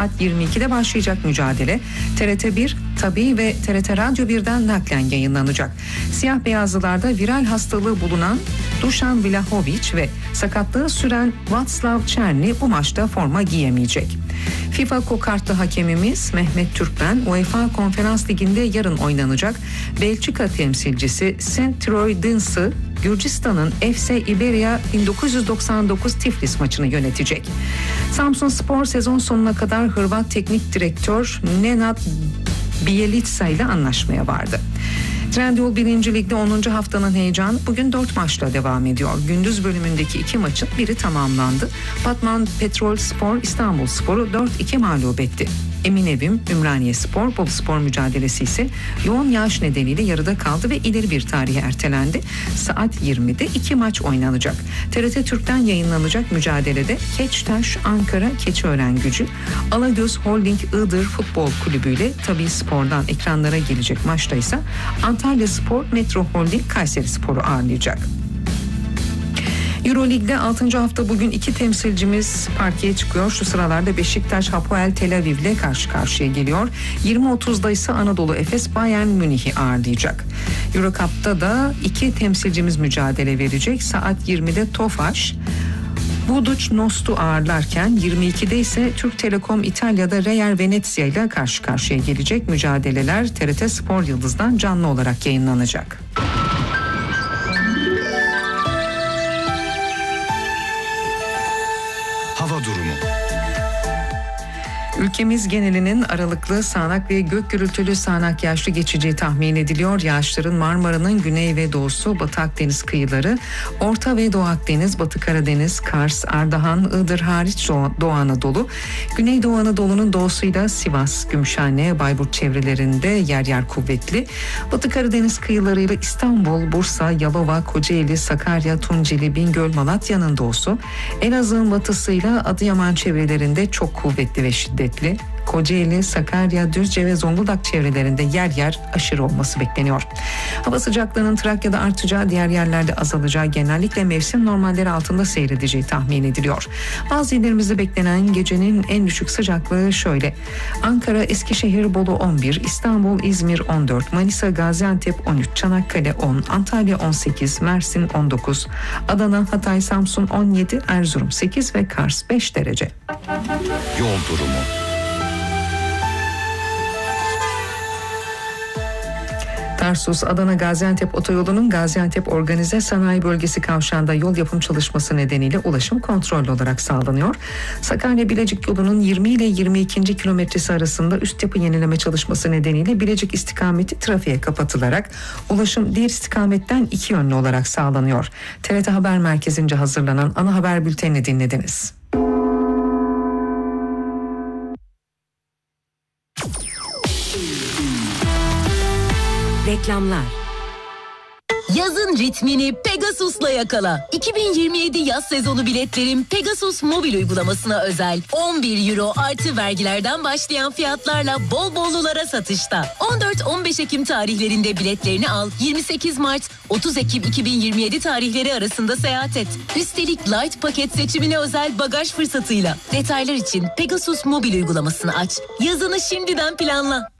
saat 22'de başlayacak mücadele TRT 1, Tabii ve TRT Radyo 1'den naklen yayınlanacak. Siyah beyazlılarda viral hastalığı bulunan Dušan Vlahović ve sakatlığı süren Václav Černý bu maçta forma giyemeyecek. FIFA kokartlı hakemimiz Mehmet Türkmen, UEFA Konferans Ligi'nde yarın oynanacak Belçika temsilcisi St. Troydense Gürcistan'ın FC Iberia 1999 Tiflis maçını yönetecek. Samsunspor sezon sonuna kadar Hırvat teknik direktör Nenad Bjelica ile anlaşmaya vardı. Trendyol 1. Lig'de 10. haftanın heyecanı bugün 4 maçla devam ediyor. Gündüz bölümündeki 2 maçın biri tamamlandı. Batman Petrolspor İstanbulspor'u 4-2 mağlup etti. Eminevim Ümraniyespor Boluspor mücadelesi ise yoğun yağış nedeniyle yarıda kaldı ve ileri bir tarihe ertelendi. Saat 20'de 2 maç oynanacak. TRT Türk'ten yayınlanacak mücadelede Keçtaş Ankara Keçiören-Gücü, Alagöz Holding Iğdır Futbol Kulübü ile Tabii Spor'dan ekranlara gelecek maçta ise Antalyaspor Metro Holding Kayserispor'u ağırlayacak. Euroleague'de 6. hafta bugün 2 temsilcimiz parkeye çıkıyor. Şu sıralarda Beşiktaş Hapoel Tel Aviv ile karşı karşıya geliyor. 20.30'da ise Anadolu Efes Bayern Münih'i ağırlayacak. Eurocup'ta da 2 temsilcimiz mücadele verecek. Saat 20'de Tofaş Budućnost ağırlarken 22'de ise Türk Telekom İtalya'da Real Venezia ile karşı karşıya gelecek. Mücadeleler TRT Spor Yıldız'dan canlı olarak yayınlanacak. Hava durumu. Ülkemiz genelinin aralıklı sağanak ve gök gürültülü sağanak yağışlı geçeceği tahmin ediliyor. Yağışların Marmara'nın güney ve doğusu, Batı Akdeniz kıyıları, Orta ve Doğu Akdeniz, Batı Karadeniz, Kars, Ardahan, Iğdır hariç Doğu Anadolu, Güneydoğu Anadolu'nun doğusuyla Sivas, Gümüşhane, Bayburt çevrelerinde yer yer kuvvetli. Batı Karadeniz kıyılarıyla İstanbul, Bursa, Yalova, Kocaeli, Sakarya, Tunceli, Bingöl, Malatya'nın doğusu, Elazığ'ın batısıyla Adıyaman çevrelerinde çok kuvvetli ve şiddetli. Kocaeli, Sakarya, Düzce ve Zonguldak çevrelerinde yer yer aşırı olması bekleniyor. Hava sıcaklığının Trakya'da artacağı, diğer yerlerde azalacağı, genellikle mevsim normalleri altında seyredeceği tahmin ediliyor. Bazı illerimizde beklenen gecenin en düşük sıcaklığı şöyle: Ankara, Eskişehir, Bolu 11, İstanbul, İzmir 14, Manisa, Gaziantep 13, Çanakkale 10, Antalya 18, Mersin 19, Adana, Hatay, Samsun 17, Erzurum 8 ve Kars 5 derece. Yol durumu. Tarsus Adana Gaziantep otoyolunun Gaziantep Organize Sanayi Bölgesi kavşağında yol yapım çalışması nedeniyle ulaşım kontrollü olarak sağlanıyor. Sakarya Bilecik yolunun 20 ile 22. kilometresi arasında üst yapı yenileme çalışması nedeniyle Bilecik istikameti trafiğe kapatılarak ulaşım diğer istikametten 2 yönlü olarak sağlanıyor. TRT Haber Merkezi'nce hazırlanan ana haber bültenini dinlediniz. Reklamlar. Yazın ritmini Pegasus'la yakala. 2027 yaz sezonu biletlerim Pegasus mobil uygulamasına özel. 11 euro artı vergilerden başlayan fiyatlarla bol bollulara satışta. 14-15 Ekim tarihlerinde biletlerini al. 28 Mart 30 Ekim 2027 tarihleri arasında seyahat et. Üstelik Light paket seçimine özel bagaj fırsatıyla. Detaylar için Pegasus mobil uygulamasını aç. Yazını şimdiden planla.